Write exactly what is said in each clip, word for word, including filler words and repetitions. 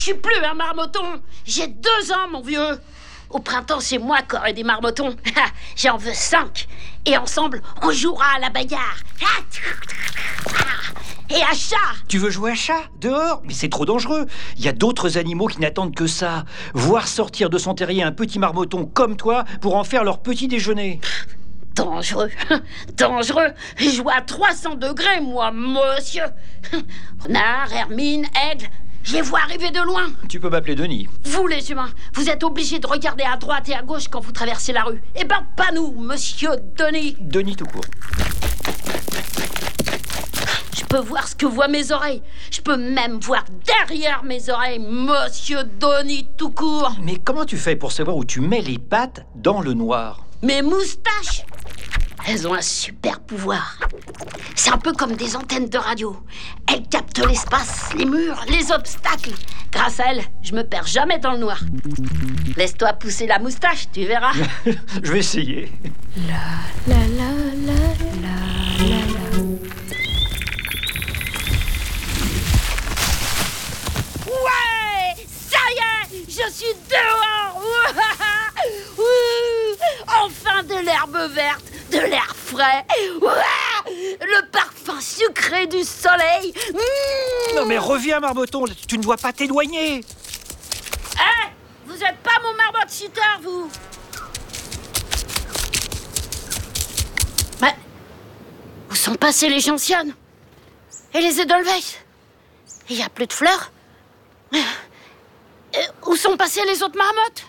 Je suis plus un marmotton. J'ai deux ans, mon vieux. Au printemps, c'est moi qui aurai des marmottons. J'en veux cinq. Et ensemble, on jouera à la bagarre. Et à chat. Tu veux jouer à chat dehors? Mais c'est trop dangereux. Il y a d'autres animaux qui n'attendent que ça. Voir sortir de son terrier un petit marmotton comme toi pour en faire leur petit déjeuner. Dangereux, dangereux. Je vois à trois cents degrés, moi, monsieur. Renard, hermine, aigle, je les vois arriver de loin. Tu peux m'appeler Denis. Vous, les humains, vous êtes obligés de regarder à droite et à gauche quand vous traversez la rue. Eh ben, pas nous, monsieur Denis. Denis tout court. Je peux voir ce que voient mes oreilles. Je peux même voir derrière mes oreilles, monsieur Denis tout court. Mais comment tu fais pour savoir où tu mets les pattes dans le noir? Mes moustaches, elles ont un super pouvoir. C'est un peu comme des antennes de radio. Elles captent l'espace, les murs, les obstacles. Grâce à elles, je me perds jamais dans le noir. Laisse-toi pousser la moustache, tu verras. Je vais essayer. La la la la la la la. Ouais, ça y est, je suis dehors. Ouh, enfin de l'herbe verte, de l'air frais. Ouah, le parfum sucré du soleil. Mmh. Non mais reviens marmotton, tu ne dois pas t'éloigner. Hé, vous êtes pas mon marmotte cheater, vous. Mais où sont passés les gentianes et les Edelweiss? Il n'y a plus de fleurs. Euh, où sont passées les autres marmottes?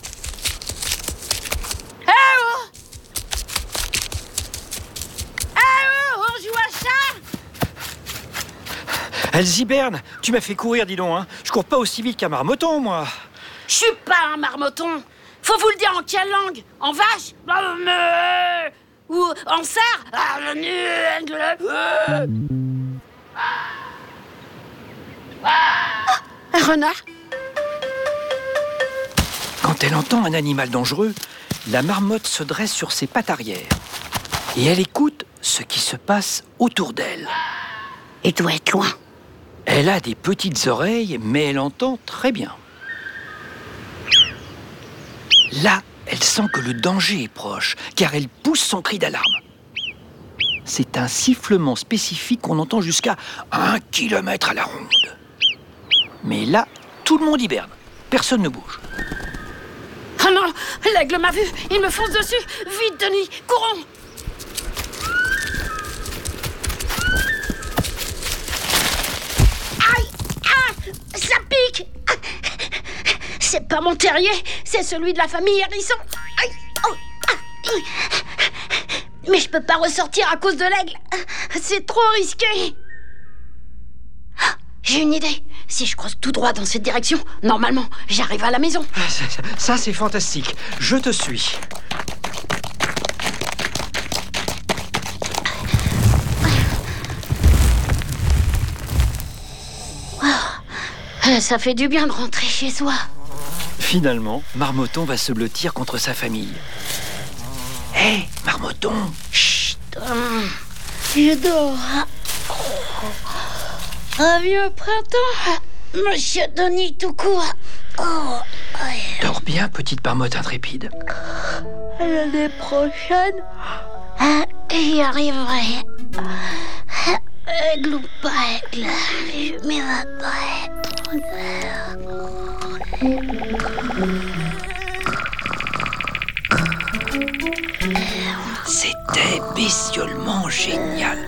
Eh oh! Eh oh, on joue à chat? Elles hibernent. Tu m'as fait courir, dis donc. Hein. Je cours pas aussi vite qu'un marmotton, moi. Je suis pas un marmotton. Faut vous le dire en quelle langue? En vache? Ou en cerf? Un renard? Quand elle entend un animal dangereux, la marmotte se dresse sur ses pattes arrière et elle écoute ce qui se passe autour d'elle. Il doit être loin. Elle a des petites oreilles, mais elle entend très bien. Là, elle sent que le danger est proche, car elle pousse son cri d'alarme. C'est un sifflement spécifique qu'on entend jusqu'à un kilomètre à la ronde. Mais là, tout le monde hiberne. Personne ne bouge. Oh non, l'aigle m'a vu, il me fonce dessus. Vite, Denis, courons. Aïe, ah, ça pique. C'est pas mon terrier, c'est celui de la famille hérisson. Aïe, oh, ah, aïe. Mais je peux pas ressortir à cause de l'aigle. C'est trop risqué. J'ai une idée. Si je croise tout droit dans cette direction, normalement, j'arrive à la maison. Ça, ça, ça, c'est fantastique. Je te suis. Oh, ça fait du bien de rentrer chez soi. Finalement, Marmotton va se blottir contre sa famille. Hé, hey, Marmotton! Chut! Hum, je dors. Un vieux printemps, monsieur Denis tout court. Oh, ouais. Dors bien, petite marmotte intrépide. L'année prochaine, j'y arriverai. Aigle ou pas aigle, je m'y C'était bestiolement génial.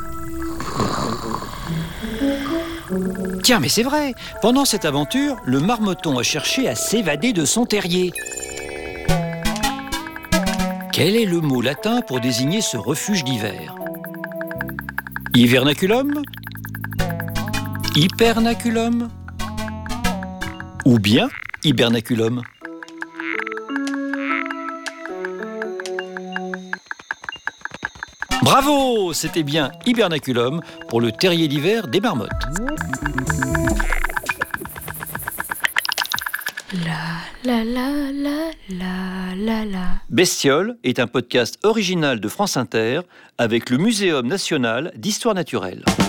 Tiens, mais c'est vrai, pendant cette aventure, le marmotton a cherché à s'évader de son terrier. Quel est le mot latin pour désigner ce refuge d'hiver? Hivernaculum? Hypernaculum? Ou bien hibernaculum? Bravo! C'était bien hibernaculum pour le terrier d'hiver des marmottes. La la la la la la la. Bestiole est un podcast original de France Inter avec le Muséum national d'histoire naturelle.